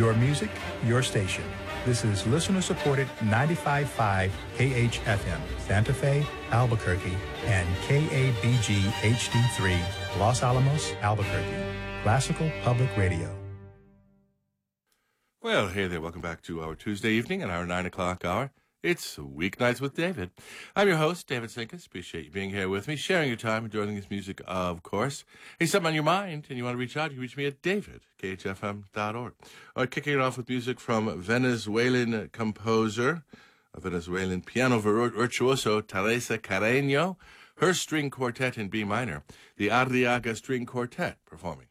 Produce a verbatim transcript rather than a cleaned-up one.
Your music, your station. This is listener-supported ninety-five point five K H F M, Santa Fe, Albuquerque, and K A B G H D three, Los Alamos, Albuquerque. Classical Public Radio. Well, hey there. Welcome back to our Tuesday evening and our nine o'clock hour. It's Weeknights with David. I'm your host, David Sinkus. Appreciate you being here with me, sharing your time, enjoying this music, of course. Hey, something on your mind, and you want to reach out, you can reach me at david, K H F M dot org. All right, kicking it off with music from Venezuelan composer, a Venezuelan piano virtuoso, Teresa Carreño, her string quartet in B minor, the Arriaga String Quartet performing